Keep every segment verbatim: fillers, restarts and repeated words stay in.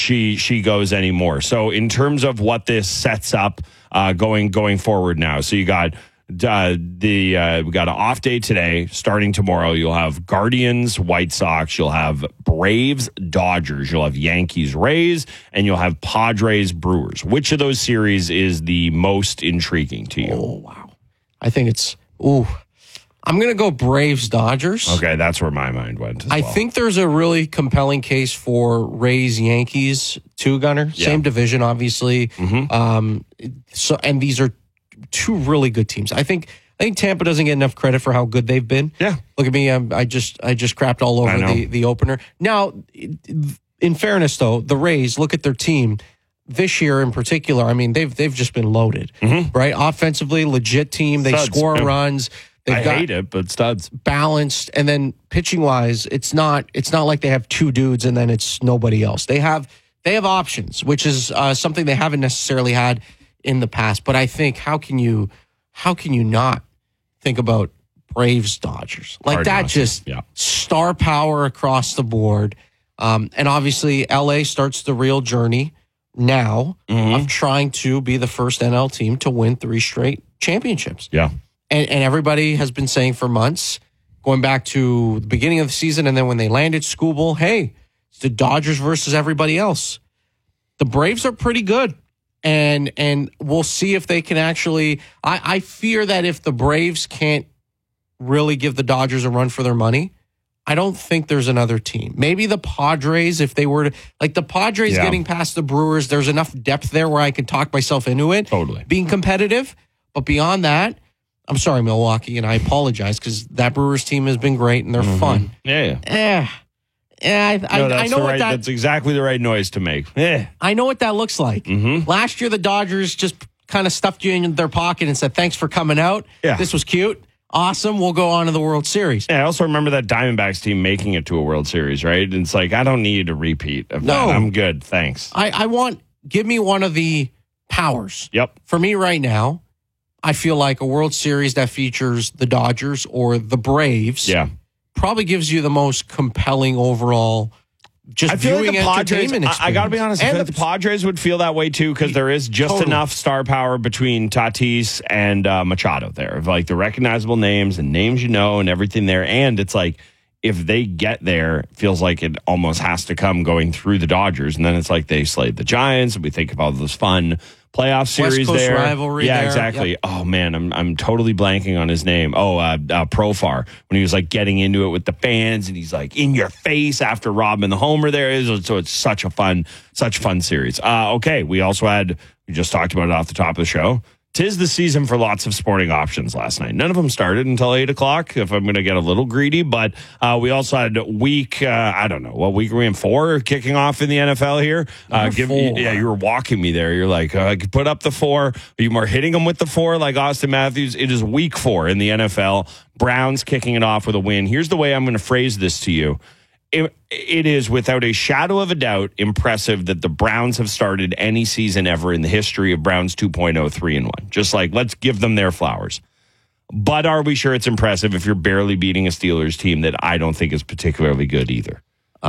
she she goes anymore. So in terms of what this sets up uh, going going forward now, so you got uh, the uh, we got an off day today. Starting tomorrow, you'll have Guardians, White Sox. You'll have Braves, Dodgers. You'll have Yankees, Rays, and you'll have Padres, Brewers. Which of those series is the most intriguing to you? Oh wow, I think it's ooh. I'm going to go Braves, Dodgers. Okay, that's where my mind went as I well. think there's a really compelling case for Rays, Yankees, two gunner, Yeah. same division, obviously. Mm-hmm. Um, so, and these are two really good teams. I think I think Tampa doesn't get enough credit for how good they've been. Yeah, look at me. I'm, I just I just crapped all over the the opener. Now, in fairness, though, the Rays, look at their team this year in particular. I mean, they've they've just been loaded, mm-hmm. right? Offensively, legit team. They Studs, score yeah. runs. They've I got hate it, but studs. balanced, and then pitching wise, it's not it's not like they have two dudes and then it's nobody else. They have they have options, which is uh, something they haven't necessarily had in the past. But I think how can you how can you not think about Braves Dodgers like Hard that? not to, Just yeah. star power across the board, um, and obviously L A starts the real journey now Mhm. of trying to be the first N L team to win three straight championships. Yeah. And, and everybody has been saying for months, going back to the beginning of the season, and then when they landed Skubal, hey, it's the Dodgers versus everybody else. The Braves are pretty good, and and we'll see if they can actually. I, I fear that if the Braves can't really give the Dodgers a run for their money, I don't think there's another team. Maybe the Padres, if they were to, like the Padres Yeah. getting past the Brewers, there's enough depth there where I can talk myself into it. Totally. Being competitive. But beyond that, I'm sorry, Milwaukee, and I apologize because that Brewers team has been great and they're Mm-hmm. fun. Yeah, yeah. Eh, eh, I, No, I, that's I know the what right, that that's exactly the right noise to make. Yeah. I know what that looks like. Mm-hmm. Last year, the Dodgers just kind of stuffed you in their pocket and said, "Thanks for coming out. Yeah. This was cute, awesome. We'll go on to the World Series." Yeah, I also remember that Diamondbacks team making it to a World Series, right? And it's like, I don't need a repeat of No. that. I'm good. Thanks. I, I want give me one of the powers. Yep. For me right now, I feel like a World Series that features the Dodgers or the Braves. Yeah. Probably gives you the most compelling overall. Just I feel like viewing the Padres, entertainment I, I got to be honest, I And feel like the- the Padres would feel that way too because there is just Totally. enough star power between Tatis and uh, Machado there of like the recognizable names and names you know and everything there. And it's like if they get there, it feels like it almost has to come going through the Dodgers. And then it's like they slayed the Giants. And we think of all those fun playoff series Coast there. rivalry yeah, there. exactly. Oh man, I'm I'm totally blanking on his name. Oh, uh, uh, Profar when he was like getting into it with the fans and he's like in your face after robbing the homer there is. So it's such a fun, such a fun series. Uh, okay, we also had we just talked about it off the top of the show. Tis the season for lots of sporting options last night. None of them started until eight o'clock, if I'm going to get a little greedy. But uh, we also had week, uh, I don't know, what week are we in? Four kicking off in the N F L here? Uh, Number give four. me, yeah, you were walking me there. You're like, uh, put up the four. You were hitting them with the four like Austin Matthews. It is week four in the N F L. Browns kicking it off with a win. Here's the way I'm going to phrase this to you. It, it is without a shadow of a doubt impressive that the Browns have started any season ever in the history of Browns two point oh three and one. Just like, let's give them their flowers. But are we sure it's impressive if you're barely beating a Steelers team that I don't think is particularly good either?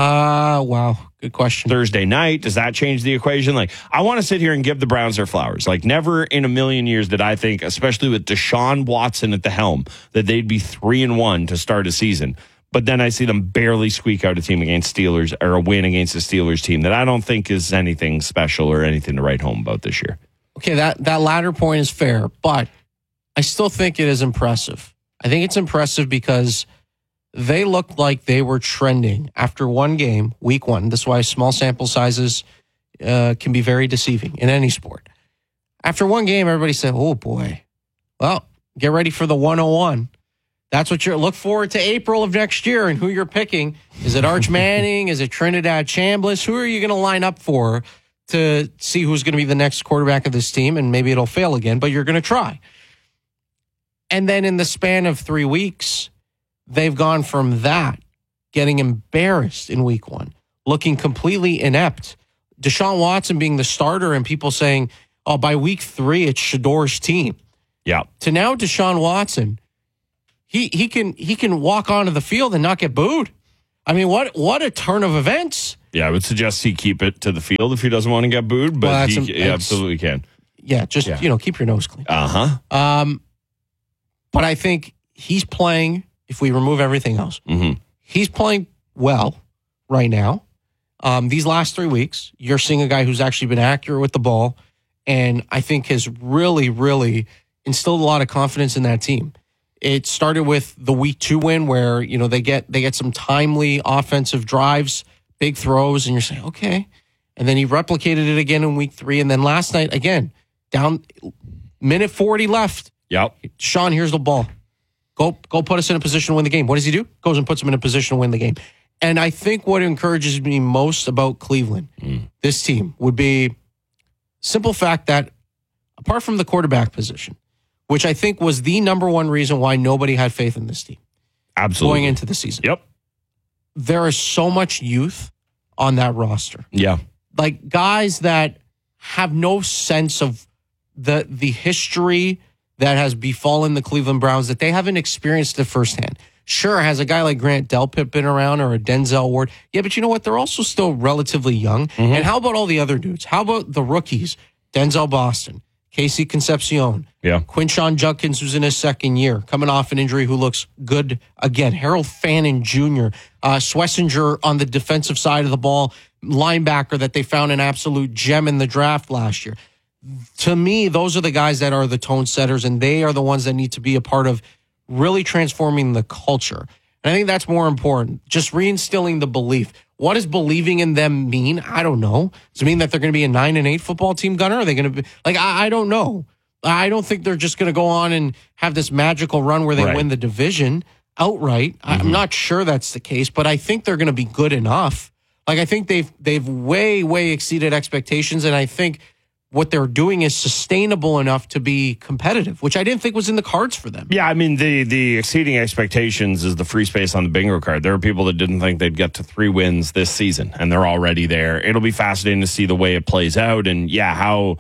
Uh, wow. Good question. Thursday night, does that change the equation? Like, I want to sit here and give the Browns their flowers. Like, never in a million years did I think, especially with Deshaun Watson at the helm, that they'd be three and one to start a season. But then I see them barely squeak out a team against Steelers or a win against a Steelers team that I don't think is anything special or anything to write home about this year. Okay, that, that latter point is fair, but I still think it is impressive. I think it's impressive because they looked like they were trending after one game, week one. That's why small sample sizes uh, can be very deceiving in any sport. After one game, everybody said, oh boy, well, get ready for the one oh one. That's what you're look forward to April of next year and who you're picking. Is it Arch Manning? Is it Trinidad Chambliss? Who are you going to line up for to see who's going to be the next quarterback of this team? And maybe it'll fail again, but you're going to try. And then in the span of three weeks, they've gone from that, getting embarrassed in week one, looking completely inept. Deshaun Watson being the starter and people saying, oh, by week three, it's Shador's team. Yeah. To now Deshaun Watson, he he can he can walk onto the field and not get booed. I mean, what what a turn of events. Yeah, I would suggest he keep it to the field if he doesn't want to get booed, but Well, he, a- he absolutely can. Yeah, just, Yeah. you know, keep your nose clean. Uh-huh. Um, but I think he's playing, if we remove everything else, Mm-hmm. he's playing well right now. Um, these last three weeks, you're seeing a guy who's actually been accurate with the ball, and I think has really, really instilled a lot of confidence in that team. It started with the week two win where, you know, they get they get some timely offensive drives, big throws, and you're saying, okay. And then he replicated it again in week three. And then last night, again, down minute forty left. Yep. Sean, here's the ball. Go go put us in a position to win the game. What does he do? Goes and puts him in a position to win the game. And I think what encourages me most about Cleveland, Mm. this team, would be simple fact that apart from the quarterback position, which I think was the number one reason why nobody had faith in this team Absolutely. going into the season. Yep. There is so much youth on that roster. Yeah. Like guys that have no sense of the the history that has befallen the Cleveland Browns, that they haven't experienced it firsthand. Sure, has a guy like Grant Delpit been around or a Denzel Ward? Yeah, but you know what? They're also still relatively young. Mm-hmm. And how about all the other dudes? How about the rookies? Denzel Boston, Casey Concepcion, Yeah. Quinshon Judkins, who's in his second year, coming off an injury, who looks good again. Harold Fannin Junior, uh, Swessinger on the defensive side of the ball, linebacker that they found an absolute gem in the draft last year. To me, those are the guys that are the tone setters, and they are the ones that need to be a part of really transforming the culture. And I think that's more important. Just reinstilling the belief. What does believing in them mean? I don't know. Does it mean that they're going to be a nine and eight football team, Gunner? Are they going to be like, I, I don't know. I don't think they're just going to go on and have this magical run where they Right. win the division outright. Mm-hmm. I'm not sure that's the case, but I think they're going to be good enough. Like, I think they've, they've way, way exceeded expectations. And I think what they're doing is sustainable enough to be competitive, which I didn't think was in the cards for them. Yeah, I mean, the the exceeding expectations is the free space on the bingo card. There are people that didn't think they'd get to three wins this season, and they're already there. It'll be fascinating to see the way it plays out, and yeah, how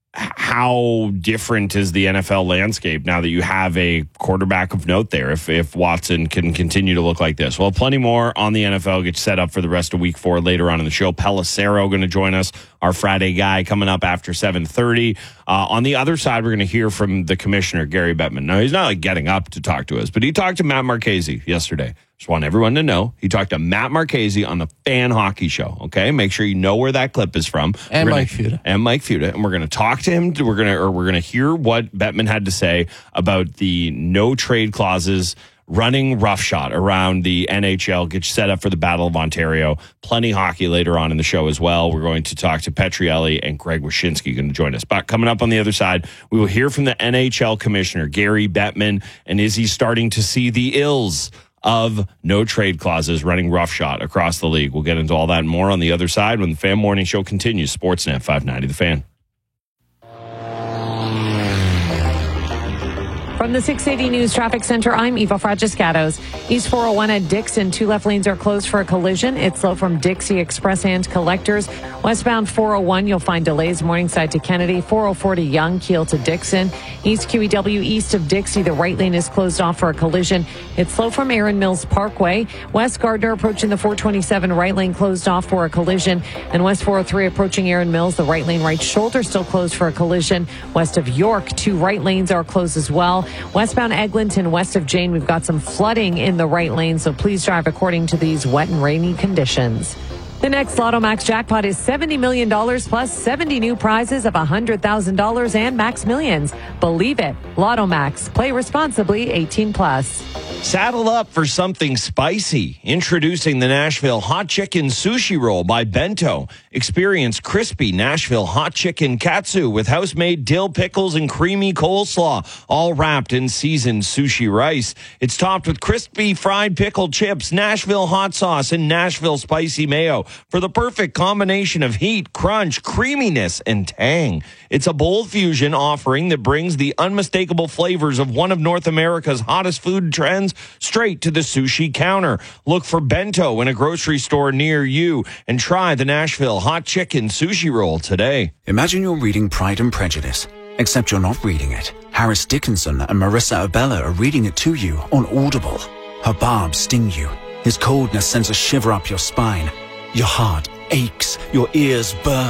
how different is the N F L landscape now that you have a quarterback of note there, if if Watson can continue to look like this. Well, plenty more on the N F L. Get set up for the rest of week four later on in the show. Pelissero going to join us, our Friday guy, coming up after seven thirty. Uh, on the other side, we're going to hear from the commissioner, Gary Bettman. Now, he's not like getting up to talk to us, but he talked to Matt Marchese yesterday. Just want everyone to know he talked to Matt Marchese on the Fan Hockey Show. Okay, make sure you know where that clip is from. And We're gonna, Mike Futa. and Mike Futa, and we're going to talk to him. We're going to or we're going to hear what Bettman had to say about the no trade clauses running roughshod around the N H L. Get you set up for the Battle of Ontario. Plenty hockey later on in the show as well. We're going to talk to Petrielli and Greg Wyshynski going to join us. But coming up on the other side, we will hear from the N H L commissioner, Gary Bettman, and is he starting to see the ills of no trade clauses running roughshod across the league? We'll get into all that and more on the other side when the Fan Morning Show continues. Sportsnet five ninety, The Fan. From the six eighty News Traffic Center, I'm Eva Fragiscatos. East four oh one at Dixon, two left lanes are closed for a collision. It's slow from Dixie Express and Collectors. Westbound four oh one, you'll find delays Morningside to Kennedy, four oh four to Young, Keel to Dixon. East Q E W east of Dixie, the right lane is closed off for a collision. It's slow from Aaron Mills Parkway. West Gardner approaching the four twenty-seven, right lane closed off for a collision. And West four oh three approaching Aaron Mills, the right lane right shoulder still closed for a collision. West of York, two right lanes are closed as well. Westbound Eglinton, west of Jane, we've got some flooding in the right lane, so please drive according to these wet and rainy conditions. The next Lotto Max jackpot is seventy million dollars plus seventy new prizes of one hundred thousand dollars and Max Millions. Believe it. Lotto Max. Play responsibly. eighteen plus. Saddle up for something spicy. Introducing the Nashville Hot Chicken Sushi Roll by Bento. Experience crispy Nashville hot chicken katsu with house-made dill pickles and creamy coleslaw, all wrapped in seasoned sushi rice. It's topped with crispy fried pickled chips, Nashville hot sauce, and Nashville spicy mayo for the perfect combination of heat, crunch, creaminess, and tang. It's a bold fusion offering that brings the unmistakable flavors of one of North America's hottest food trends straight to the sushi counter. Look for Bento in a grocery store near you and try the Nashville Hot Chicken Sushi Roll today. Imagine you're reading Pride and Prejudice, except you're not reading it. Harris Dickinson and Marissa Abella are reading it to you on Audible. Her barbs sting you. His coldness sends a shiver up your spine. Your heart aches, your ears burn.